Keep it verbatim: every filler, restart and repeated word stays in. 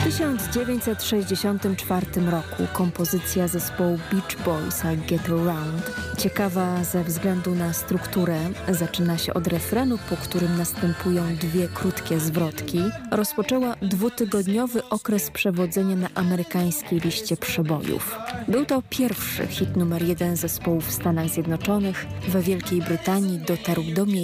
W tysiąc dziewięćset sześćdziesiątym czwartym roku kompozycja zespołu Beach Boys I Get Around, ciekawa ze względu na strukturę, zaczyna się od refrenu, po którym następują dwie krótkie zwrotki, rozpoczęła dwutygodniowy okres przewodzenia na amerykańskiej liście przebojów. Był to pierwszy hit numer jeden zespołu w Stanach Zjednoczonych. We Wielkiej Brytanii dotarł do miejsca